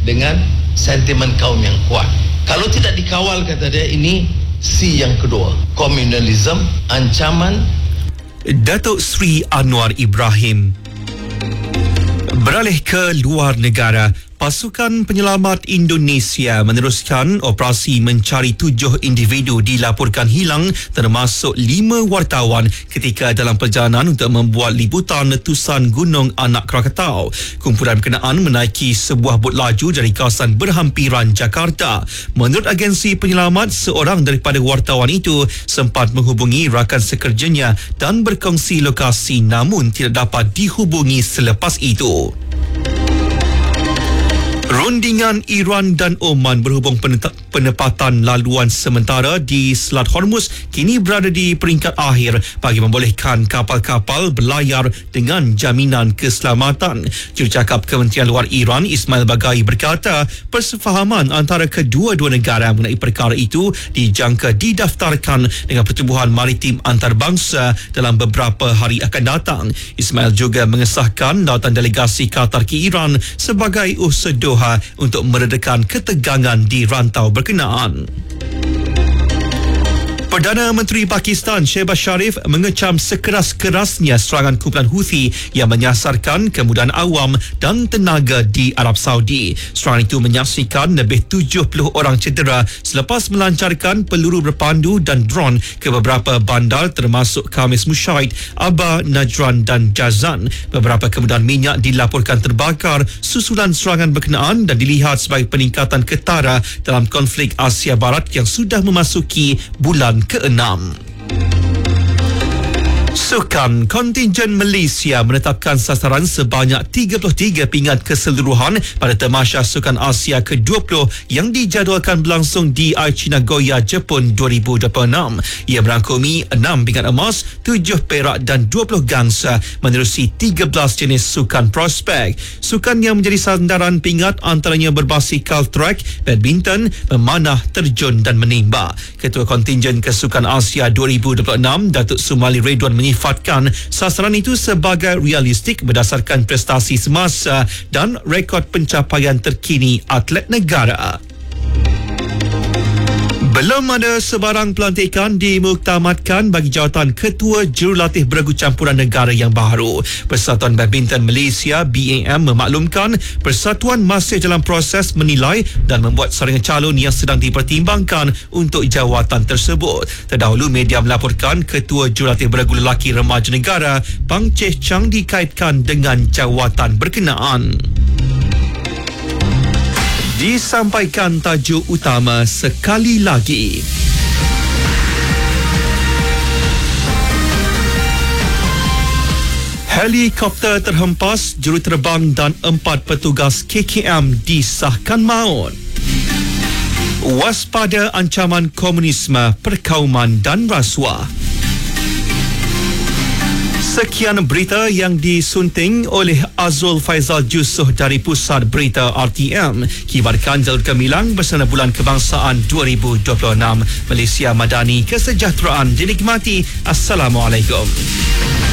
dengan sentimen kaum yang kuat. Kalau tidak dikawal, kata dia, ini C yang kedua, komunalisme, ancaman. Datuk Seri Anwar Ibrahim. Beralih ke luar negara, Pasukan Penyelamat Indonesia meneruskan operasi mencari 7 individu dilaporkan hilang, termasuk 5 wartawan ketika dalam perjalanan untuk membuat liputan letusan Gunung Anak Krakatau. Kumpulan berkenaan menaiki sebuah bot laju dari kawasan berhampiran Jakarta. Menurut agensi penyelamat, seorang daripada wartawan itu sempat menghubungi rakan sekerjanya dan berkongsi lokasi, namun tidak dapat dihubungi selepas itu. Rundingan Iran dan Oman berhubung penempatan laluan sementara di Selat Hormuz kini berada di peringkat akhir bagi membolehkan kapal-kapal berlayar dengan jaminan keselamatan. Jurucakap Kementerian Luar Iran Ismail Baghai berkata persefahaman antara kedua-dua negara mengenai perkara itu dijangka didaftarkan dengan pertubuhan maritim antarabangsa dalam beberapa hari akan datang. Ismail juga mengesahkan lawatan delegasi Qatar ke Iran sebagai usaha Doha untuk meredakan ketegangan di rantau berkenaan. Perdana Menteri Pakistan Shehbaz Sharif mengecam sekeras-kerasnya serangan kumpulan Houthi yang menyasarkan kemudahan awam dan tenaga di Arab Saudi. Serangan itu menyaksikan lebih 70 orang cedera selepas melancarkan peluru berpandu dan dron ke beberapa bandar termasuk Khamis Mushaid, Aba, Najran dan Jazan. Beberapa kemudahan minyak dilaporkan terbakar susulan serangan berkenaan dan dilihat sebagai peningkatan ketara dalam konflik Asia Barat yang sudah memasuki bulan ke-6. Sukan, kontingen Malaysia menetapkan sasaran sebanyak 33 pingat keseluruhan pada Tamasya Sukan Asia ke-20 yang dijadualkan berlangsung di Aichi Nagoya, Jepun 2026. Ia merangkumi 6 pingat emas, 7 perak dan 20 gangsa menerusi 13 jenis sukan prospek. Sukan yang menjadi sandaran pingat antaranya berbasikal track, badminton, memanah, terjun dan menembak. Ketua Kontingen Kesukan Asia 2026 Datuk Sumali Redwan menyifatkan sasaran itu sebagai realistik berdasarkan prestasi semasa dan rekod pencapaian terkini atlet negara. Belum ada sebarang pelantikan dimuktamadkan bagi jawatan Ketua Jurulatih Beregu Campuran Negara yang baru. Persatuan Badminton Malaysia BAM memaklumkan persatuan masih dalam proses menilai dan membuat saringan calon yang sedang dipertimbangkan untuk jawatan tersebut. Terdahulu media melaporkan Ketua Jurulatih Beregu Lelaki Remaja Negara Pang Cheh Chang dikaitkan dengan jawatan berkenaan. Disampaikan tajuk utama sekali lagi. Helikopter terhempas, juruterbang dan 4 petugas KKM disahkan maut. Waspada ancaman komunisme, perkauman dan rasuah. Sekian berita yang disunting oleh Azul Faizal Jusuh dari Pusat Berita RTM. Kibarkan jalur gemilang bersama Bulan Kebangsaan 2026. Malaysia Madani, kesejahteraan dinikmati. Assalamualaikum.